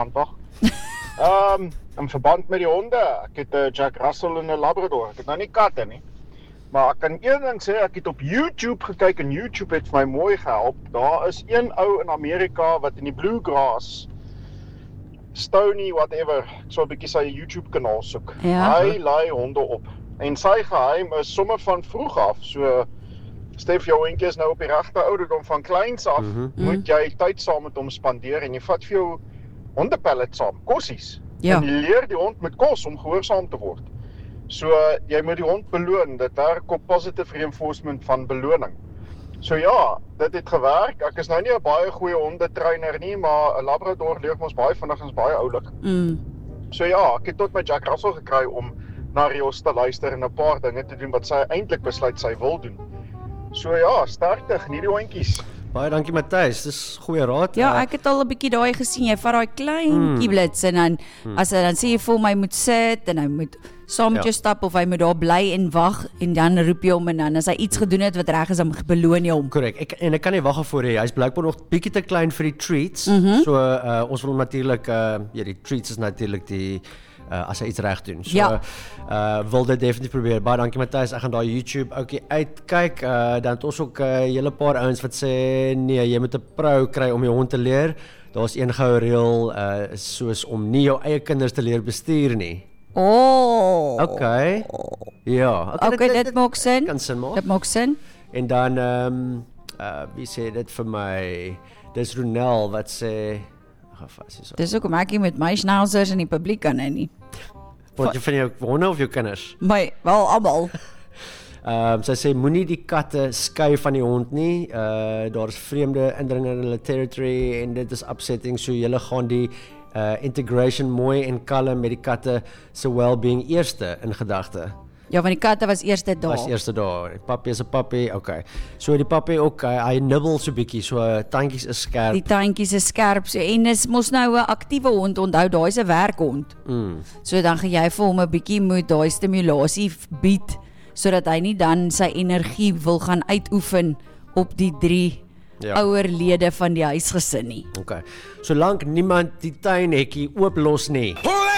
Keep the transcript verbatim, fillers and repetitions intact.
toch? um, in verband met die honde, ek het 'n Jack Russell en 'n Labrador. Ek het nou nie katte nie. Maar ek kan een ding sê, ek het op YouTube gekyk en YouTube het vir my mooi gehelp. Daar is een ou in Amerika wat in die bluegrass, Stoney, whatever, ek sal 'n bietjie sy YouTube kanaal soek. Ja. Hy laai honde op. En sy geheim is sommer van vroeg af, so Stef, jou hondjie is nou op die regte ouderdom van kleins af, Mhm. moet jy tyd saam met hom spandeer en jy vat vir jou hondepellet saam, kossies. Ja. En jy leer die hond met kos om gehoorsaam te word. So jy moet die hond beloon, dit werk op positive reinforcement van beloning. So ja, dit het gewerk. Ek is nou nie 'n baie goeie hondetrainer nie, maar 'n Labrador leer ons baie vinnig en is baie oulik. Mm. So ja, ek het tot my Jack Russell gekry om na Rios te luister en 'n paar dinge te doen wat sy eintlik besluit sy wil doen. So ja, sterkte, geniet die hondjies. Baie dankie Matthys, dis goeie raad. Ja, Uh, ek het al 'n bietjie daai gesien. Jy vat daai klein Mm. kieblits en dan Mm. as hy dan sê jy vir hom hy moet sit en hy moet saam met Ja. jou stap of hy moet daar bly en wag en dan roep jy hom en dan as hy iets gedoen het wat reg is, dan beloon jy hom. Korrek. Ek en ek kan nie wag voor hy. Hy's blykbaar nog bietjie te klein vir die treats. Mhm. So uh, ons wil hom natuurlik uh, ja, die treats is natuurlik die uh, as hy iets reg doen. So Ja. uh, wil dit definitief probeer. Baie dankie Matthys. Ek gaan daai YouTube ouetjie uitkyk. Uh, dan het ons ook 'n uh, hele paar ouens wat sê nee, jy moet 'n pro kry om jou hond te leer. Daar's een goue reël uh, soos om nie jou eie kinders te leer bestuur nie. Oh. Okay. Ja, Okay, dit, dit maak sin. Kan sin maak. Dit maak sin. En dan ehm um, uh, wie sê dit vir my? Dis Ronel wat sê ag vas is. Dis ook om ek nie met my schnauzers in die publiek kan hy nie. Wat jy van jou honde of jou kinders? My, wel almal. Ehm um, sy sê moenie die katte skei van die hond nie. Uh daar's vreemde indringer in hulle territory en dit is upsetting, so jy gaan die uh integration mooi en kalm met die katte se well-being eerste in gedagte. Ja, want die katte was eerste daar. Was eerste daar. Die pappie is 'n pappie. Okay. So die pappie ook hy, hy nibbel so bietjie, so uh, tandjies is skerp. Die tandjies is skerp so en is mos nou 'n aktiewe hond, onthou daai's 'n werkhond. Mm. So dan gaan jy vir hom 'n bietjie moet daai stimulasie bied sodat hy nie dan sy energie wil gaan uitoefen op die drie Ja. ouer lede van die huisgesin nie. Okay. Solank niemand die tuinhekkie oop los nie.